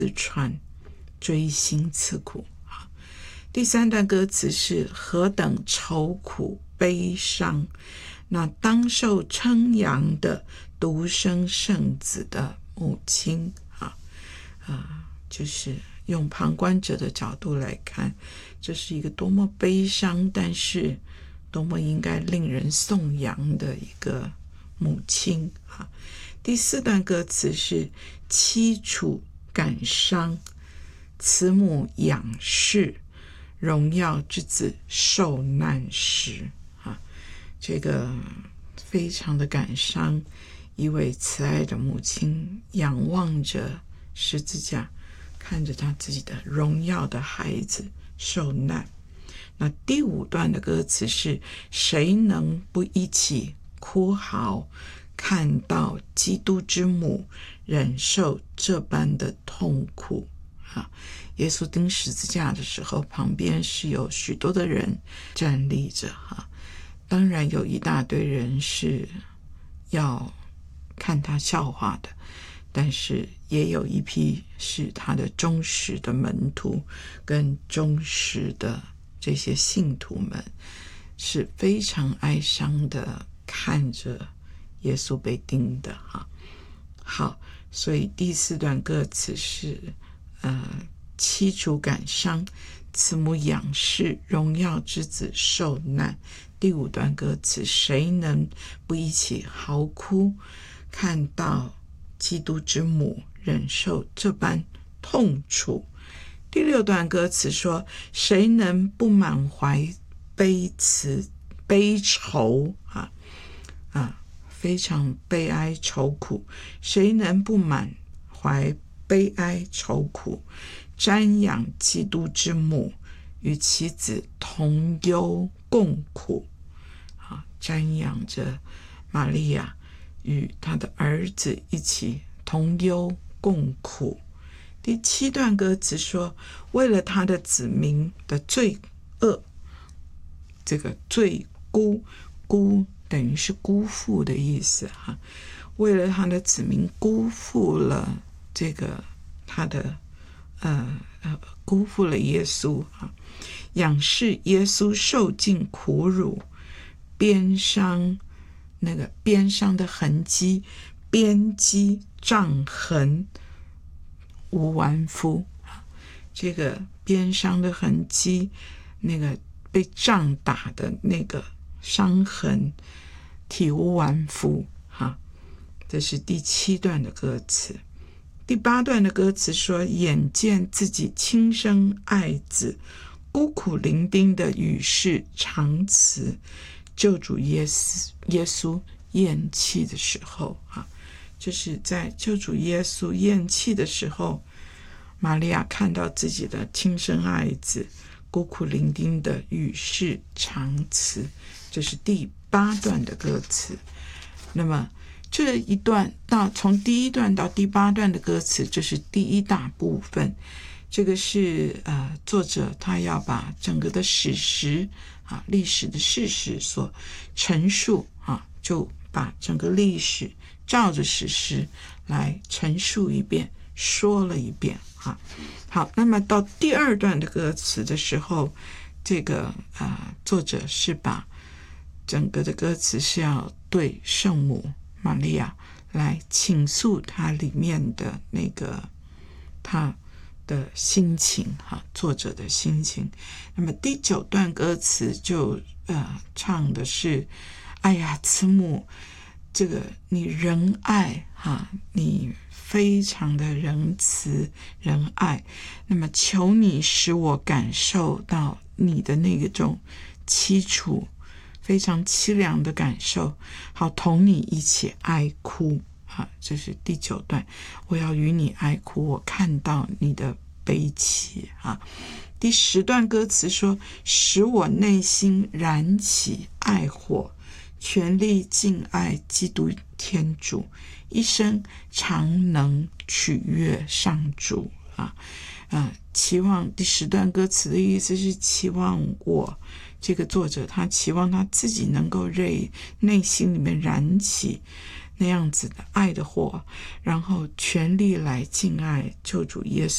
穿，锥心刺骨。第三段歌词是何等愁苦悲伤，那当受称扬的独生圣子的母亲就是用旁观者的角度来看，这是一个多么悲伤，但是多么应该令人颂扬的一个母亲。第四段歌词是凄楚感伤，慈母仰视，荣耀之子受难时。这个非常的感伤，一位慈爱的母亲仰望着十字架，看着他自己的荣耀的孩子受难。那第五段的歌词是谁能不一起哭嚎，看到基督之母忍受这般的痛苦。耶稣钉十字架的时候，旁边是有许多的人站立着。当然有一大堆人是要看他笑话的，但是也有一批是他的忠实的门徒跟忠实的这些信徒们，是非常哀伤的看着耶稣被钉的。好，所以第四段歌词是凄楚感伤，慈母仰视，荣耀之子受难。第五段歌词谁能不一起嚎哭，看到基督之母忍受这般痛楚。第六段歌词说谁能不满怀悲愁，非常悲哀愁苦，谁能不满怀悲哀愁苦，瞻仰基督之母，与其子同忧共苦。瞻仰着玛利亚与他的儿子一起同忧共苦。第七段歌词说为了他的子民的罪恶，这个罪辜等于是辜负的意思。为了他的子民辜负了这个他的辜负了耶稣。仰视耶稣受尽苦辱，鞭伤的痕迹，鞭击杖痕无完肤。这个鞭伤的痕迹，那个被杖打的那个伤痕，体无完肤。这是第七段的歌词。第八段的歌词说眼见自己亲生爱子孤苦伶仃的与世长辞，救主耶稣咽气的时候。就是在救主耶稣咽气的时候，玛利亚看到自己的亲生爱子孤苦伶仃的与世长辞。这是第八段的歌词。那么这一段从第一段到第八段的歌词，这是第一大部分。这个是作者他要把整个的史实历史的事实所陈述就把整个历史照着史实来陈述一遍，说了一遍。好，那么到第二段的歌词的时候，这个作者是把整个的歌词是要对圣母玛利亚来倾诉他里面的那个他的心情，作者的心情。那么第九段歌词就唱的是哎呀慈母，这个你仁爱你非常的仁慈仁爱，那么求你使我感受到你的那种凄楚，非常凄凉的感受，好同你一起哀哭。这是第九段，我要与你哀哭，我看到你的悲戚。第10段歌词说使我内心燃起爱火，全力敬爱基督天主，一生常能取悦上主。期望第10段歌词的意思是期望我这个作者他期望他自己能够内心里面燃起那样子的爱的火，然后全力来敬爱救主耶稣